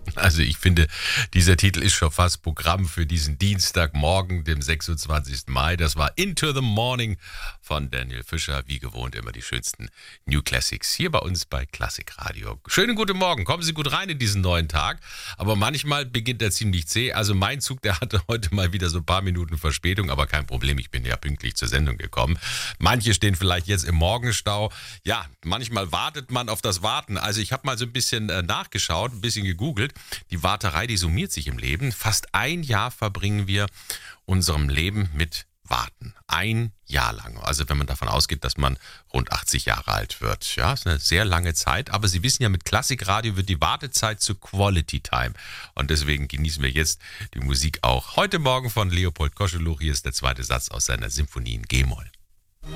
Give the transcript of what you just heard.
Also ich finde, dieser Titel ist schon fast Programm für diesen Dienstagmorgen, dem 26. Mai. Das war Into the Morning von Daniel Fischer. Wie gewohnt immer die schönsten New Classics hier bei uns bei Klassik Radio. Schönen guten Morgen. Kommen Sie gut rein in diesen neuen Tag. Aber manchmal beginnt er ziemlich zäh. Also mein Zug, der hatte heute mal wieder so ein paar Minuten Verspätung. Aber kein Problem, ich bin ja pünktlich zur Sendung gekommen. Manche stehen vielleicht jetzt im Morgenstau. Ja, manchmal wartet man auf das Warten. Also ich habe mal so ein bisschen nachgeschaut, ein bisschen gegoogelt. Die Warterei, die summiert sich im Leben. Fast ein Jahr verbringen wir unserem Leben mit Warten. Ein Jahr lang. Also wenn man davon ausgeht, dass man rund 80 Jahre alt wird. Ja, ist eine sehr lange Zeit. Aber Sie wissen ja, mit Klassikradio wird die Wartezeit zu Quality Time. Und deswegen genießen wir jetzt die Musik auch. Heute Morgen von Leopold Koscheluch. Hier ist der zweite Satz aus seiner Symphonie in G-Moll.